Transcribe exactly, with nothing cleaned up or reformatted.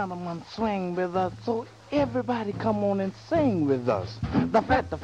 gentlemen swing with us, so everybody come on and sing with us. The fat, the